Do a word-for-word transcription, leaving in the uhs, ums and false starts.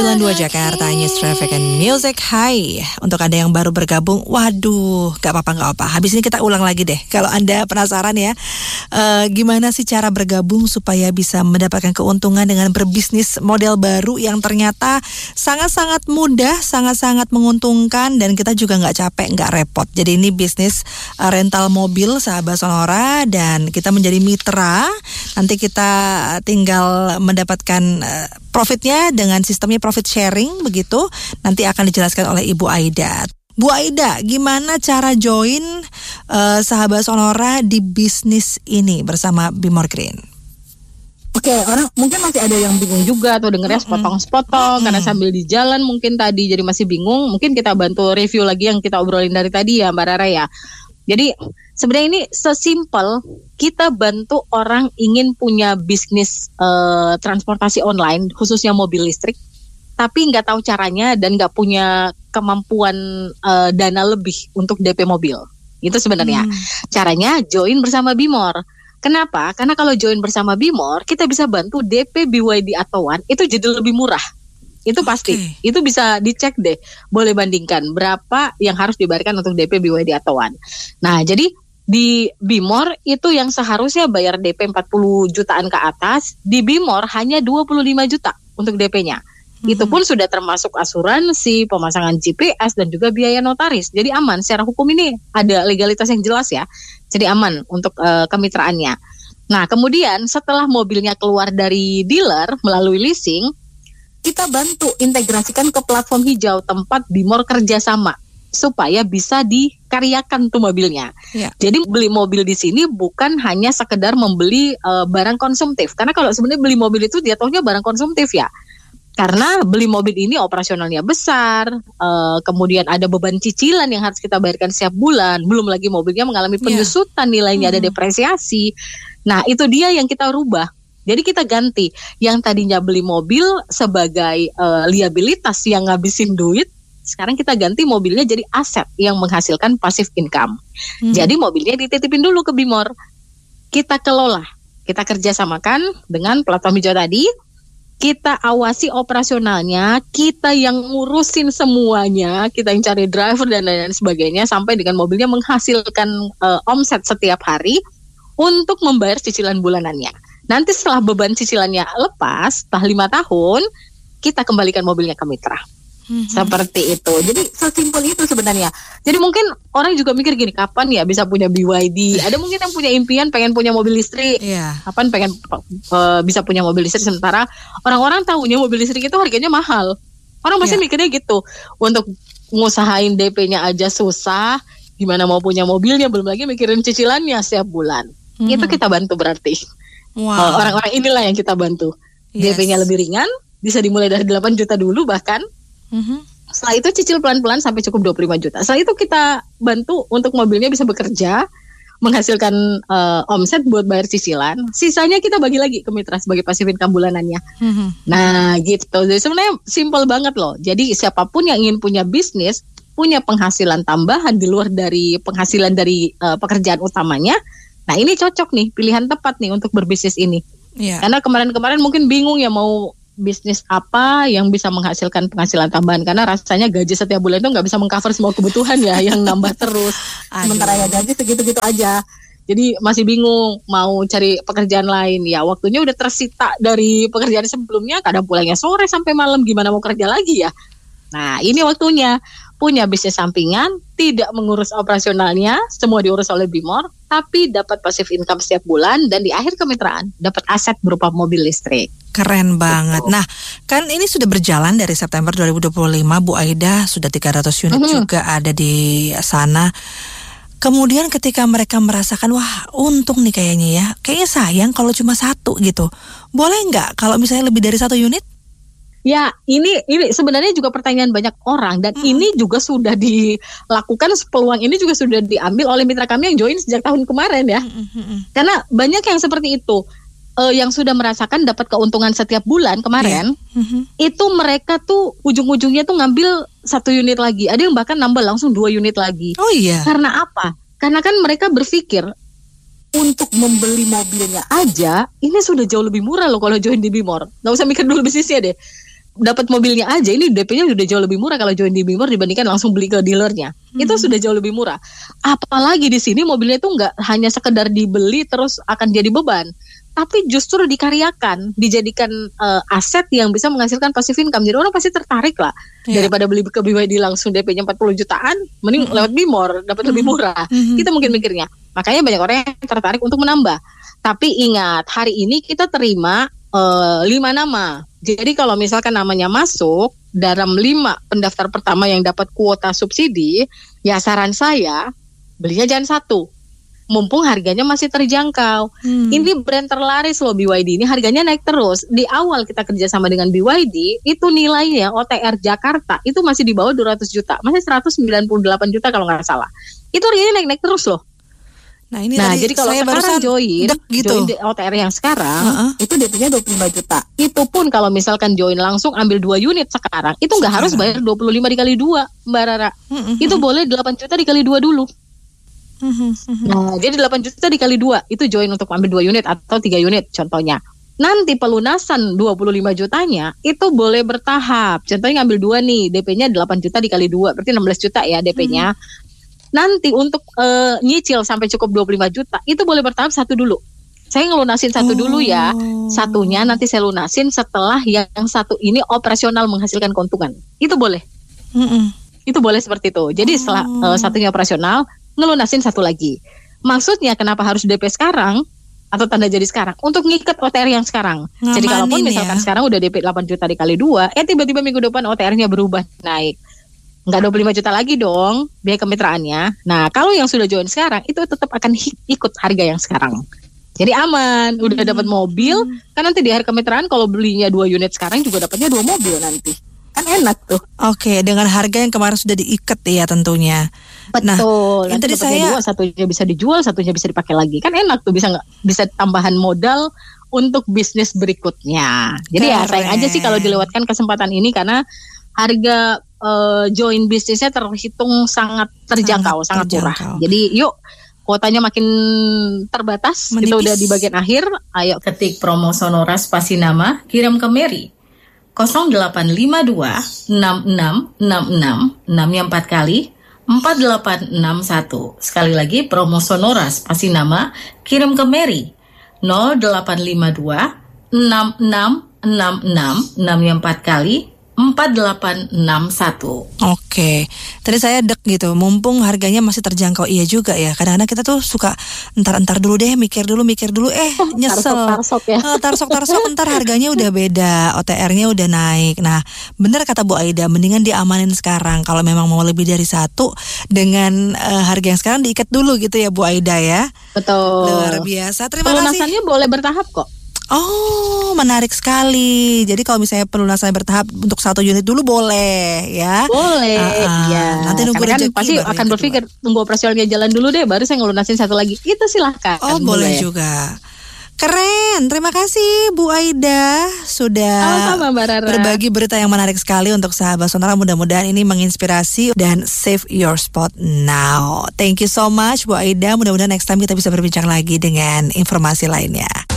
sembilan puluh dua Jakarta, News Traffic and Music. Hai, untuk Anda yang baru bergabung, waduh, gak apa-apa, gak apa. Habis ini kita ulang lagi deh. Kalau Anda penasaran ya, uh, gimana sih cara bergabung supaya bisa mendapatkan keuntungan dengan berbisnis model baru yang ternyata sangat-sangat mudah, sangat-sangat menguntungkan, dan kita juga gak capek, gak repot. Jadi ini bisnis uh, rental mobil, sahabat Sonora, dan kita menjadi mitra. Nanti kita tinggal mendapatkan uh, profitnya dengan sistemnya profit sharing begitu. Nanti akan dijelaskan oleh Ibu Aida. Bu Aida, gimana cara join uh, sahabat Sonora di bisnis ini bersama Bimor Green? Oke, orang mungkin masih ada yang bingung juga atau dengernya sepotong-sepotong mm-hmm. karena sambil di jalan mungkin tadi jadi masih bingung. Mungkin kita bantu review lagi yang kita obrolin dari tadi ya Mbak Rara ya. Jadi sebenarnya ini sesimpel kita bantu orang ingin punya bisnis uh, transportasi online khususnya mobil listrik, tapi nggak tahu caranya dan nggak punya kemampuan uh, dana lebih untuk D P mobil. Itu sebenarnya hmm. caranya join bersama Bimor. Kenapa? Karena kalau join bersama Bimor kita bisa bantu D P B Y D atau One itu jadi lebih murah. Itu pasti, okay. Itu bisa dicek deh, boleh bandingkan berapa yang harus dibayarkan untuk D P B Y D atau One. Nah, jadi di Bimor itu yang seharusnya bayar D P empat puluh jutaan ke atas, di Bimor hanya dua puluh lima juta untuk D P-nya. Mm-hmm. Itu pun sudah termasuk asuransi, pemasangan G P S dan juga biaya notaris. Jadi aman, secara hukum ini ada legalitas yang jelas ya. Jadi aman untuk uh, kemitraannya. Nah, kemudian setelah mobilnya keluar dari dealer melalui leasing, kita bantu integrasikan ke platform hijau tempat Bimor kerjasama supaya bisa dikaryakan tuh mobilnya. Ya. Jadi beli mobil di sini bukan hanya sekedar membeli uh, barang konsumtif. Karena kalau sebenarnya beli mobil itu jatuhnya barang konsumtif ya. Karena beli mobil ini operasionalnya besar, uh, kemudian ada beban cicilan yang harus kita bayarkan setiap bulan. Belum lagi mobilnya mengalami penyusutan, ya. Nilainya hmm. ada depresiasi. Nah itu dia yang kita rubah. Jadi kita ganti yang tadinya beli mobil sebagai uh, liabilitas yang ngabisin duit, sekarang kita ganti mobilnya jadi aset yang menghasilkan passive income. Hmm. Jadi mobilnya dititipin dulu ke Bimor, kita kelola, kita kerjasamakan dengan platform hijau tadi, kita awasi operasionalnya, kita yang ngurusin semuanya, kita yang cari driver dan lain-lain sebagainya, sampai dengan mobilnya menghasilkan uh, omset setiap hari untuk membayar cicilan bulanannya. Nanti setelah beban cicilannya lepas, setelah lima tahun, kita kembalikan mobilnya ke mitra. Mm-hmm. Seperti itu. Jadi sesimpel itu sebenarnya. Jadi mungkin orang juga mikir gini, kapan ya bisa punya B Y D? Ada mungkin yang punya impian pengen punya mobil listrik. Yeah. Kapan pengen uh, bisa punya mobil listrik, sementara orang-orang tahunya mobil listrik itu harganya mahal. Orang pasti yeah. mikirnya gitu. Untuk ngusahain D P-nya aja susah, gimana mau punya mobilnya, belum lagi mikirin cicilannya setiap bulan. Mm-hmm. Itu kita bantu berarti. Wow. Orang-orang inilah yang kita bantu. Yes. D P-nya lebih ringan, bisa dimulai dari delapan juta dulu bahkan. Mm-hmm. Setelah itu cicil pelan-pelan sampai cukup dua puluh lima juta. Setelah itu kita bantu untuk mobilnya bisa bekerja, menghasilkan uh, omset buat bayar cicilan. Sisanya kita bagi lagi ke mitra sebagai passive income bulanannya. Mm-hmm. Nah gitu. Jadi sebenarnya simple banget loh. Jadi siapapun yang ingin punya bisnis, punya penghasilan tambahan di luar dari penghasilan dari uh, pekerjaan utamanya, nah ini cocok nih, pilihan tepat nih untuk berbisnis ini. Yeah. Karena kemarin-kemarin mungkin bingung ya mau bisnis apa yang bisa menghasilkan penghasilan tambahan. Karena rasanya gaji setiap bulan itu nggak bisa mengcover semua kebutuhan ya, yang nambah terus. Sementara ya gaji segitu-gitu aja. Jadi masih bingung mau cari pekerjaan lain. Ya waktunya udah tersita dari pekerjaan sebelumnya, kadang pulangnya sore sampai malam, gimana mau kerja lagi ya. Nah ini waktunya. Punya bisnis sampingan, tidak mengurus operasionalnya, semua diurus oleh Bimor, tapi dapat passive income setiap bulan, dan di akhir kemitraan dapat aset berupa mobil listrik. Keren banget. Nah, kan ini sudah berjalan dari September dua ribu dua puluh lima, Bu Aida, sudah tiga ratus unit mm-hmm. juga ada di sana. Kemudian ketika mereka merasakan, wah untung nih kayaknya ya, kayaknya sayang kalau cuma satu gitu. Boleh nggak kalau misalnya lebih dari satu unit? Ya, ini ini sebenarnya juga pertanyaan banyak orang, dan hmm. ini juga sudah dilakukan, peluang ini juga sudah diambil oleh mitra kami yang join sejak tahun kemarin ya. Hmm. Karena banyak yang seperti itu, uh, yang sudah merasakan dapat keuntungan setiap bulan kemarin, yeah. hmm. itu mereka tuh ujung-ujungnya tuh ngambil satu unit lagi, ada yang bahkan nambah langsung dua unit lagi. Oh iya. Karena apa? Karena kan mereka berpikir untuk membeli mobilnya aja, ini sudah jauh lebih murah loh kalau join di Bimor. Gak usah mikir dulu bisnisnya deh. dapat mobilnya aja ini D P-nya udah jauh lebih murah kalau join di Bimor dibandingkan langsung beli ke dealernya. Hmm. Itu sudah jauh lebih murah. Apalagi di sini mobilnya itu nggak hanya sekedar dibeli terus akan jadi beban, tapi justru dikaryakan, dijadikan uh, aset yang bisa menghasilkan passive income. Jadi orang pasti tertarik lah. Yeah. Daripada beli ke B Y D langsung D P-nya empat puluh jutaan, mending mm-hmm. lewat Bimor dapat mm-hmm. lebih murah. Mm-hmm. Kita mungkin mikirnya. Makanya banyak orang yang tertarik untuk menambah. Tapi ingat, hari ini kita terima uh, lima nama. Jadi kalau misalkan namanya masuk dalam lima pendaftar pertama yang dapat kuota subsidi, ya saran saya belinya jangan satu. Mumpung harganya masih terjangkau. Hmm. Ini brand terlaris loh B Y D ini, harganya naik terus. Di awal kita kerjasama dengan B Y D, itu nilainya O T R Jakarta itu masih di bawah dua ratus juta, masih seratus sembilan puluh delapan juta kalau nggak salah. Itu harganya naik-naik terus loh. Nah, ini nah tadi jadi kalau saya sekarang join, gitu. join di O T R yang sekarang, uh-uh. itu D P-nya dua puluh lima juta. Itu pun kalau misalkan join langsung ambil dua unit sekarang, itu nggak harus bayar dua puluh lima dikali dua, Mbak Rara. Uh-uh. Itu boleh delapan juta dikali dua dulu. Nah, jadi delapan juta dikali dua itu join untuk ambil dua unit atau tiga unit contohnya. Nanti pelunasan dua puluh lima jutanya itu boleh bertahap. Contohnya ngambil dua nih, D P-nya delapan juta dikali dua, berarti enam belas juta ya D P-nya. Hmm. Nanti untuk uh, nyicil sampai cukup dua puluh lima juta itu boleh bertahap satu dulu. Saya ngelunasin satu oh. dulu ya. Satunya nanti saya lunasin setelah yang satu ini operasional menghasilkan keuntungan. Itu boleh. Mm-mm. Itu boleh seperti itu. Jadi oh. setelah uh, satunya operasional ngelunasin satu lagi. Maksudnya kenapa harus D P sekarang atau tanda jadi sekarang? Untuk ngikat O T R yang sekarang. Ngamanin. Jadi kalaupun misalkan ya. Sekarang udah D P delapan juta dikali dua, eh tiba-tiba minggu depan O T R-nya berubah naik. Nggak dua puluh lima juta lagi dong biaya kemitraannya. Nah, kalau yang sudah join sekarang itu tetap akan ikut harga yang sekarang. Jadi aman, udah hmm. dapat mobil, kan nanti di hari kemitraan kalau belinya dua unit sekarang juga dapatnya dua mobil nanti. Kan enak tuh. Oke, dengan harga yang kemarin sudah diikat ya tentunya. Betul. Nah, yang tadi saya dua, satunya bisa dijual, satunya bisa dipakai lagi. Kan enak tuh, bisa nggak? Bisa tambahan modal untuk bisnis berikutnya. Jadi Keren. ya sayang aja sih kalau dilewatkan kesempatan ini karena harga uh, join bisnisnya terhitung sangat terjangkau, sangat, sangat murah. Jadi yuk. Kuotanya makin terbatas. Menipis. Kita udah di bagian akhir. Ayo ketik promo Sonora spasi nama, kirim ke Mary nol delapan lima dua enam enam enam enam enam nya empat kali empat delapan enam satu. Sekali lagi promo Sonora spasi nama kirim ke Mary nol delapan lima dua enam enam enam enam enam nya empat kali empat delapan enam satu. Oke, tadi saya dek gitu, mumpung harganya masih terjangkau. Iya juga ya, kadang-kadang kita tuh suka entar-entar dulu deh, mikir dulu, mikir dulu, eh nyesel. Tarsok-tarsok ya. uh, Tarsok-tarsok, entar harganya udah beda, O T R-nya udah naik. Nah, benar kata Bu Aida, mendingan diamanin sekarang. Kalau memang mau lebih dari satu, dengan uh, harga yang sekarang diikat dulu gitu ya Bu Aida ya. Betul. Luar biasa, terima kasih. Pelunasannya boleh bertahap kok. Oh, menarik sekali. Jadi kalau misalnya pelunasan bertahap untuk satu unit dulu boleh, ya? Boleh, uh-uh. ya. Nanti nunggu kan rezeki pasti akan berpikir tunggu operasionalnya jalan dulu deh, baru saya ngelunasin satu lagi. Itu silahkan. Oh, boleh, boleh juga. Keren, terima kasih Bu Aida sudah Sama-sama, Mbak Rara. berbagi berita yang menarik sekali untuk sahabat Sonora. Mudah-mudahan ini menginspirasi dan save your spot now. Thank you so much Bu Aida. Mudah-mudahan next time kita bisa berbincang lagi dengan informasi lainnya.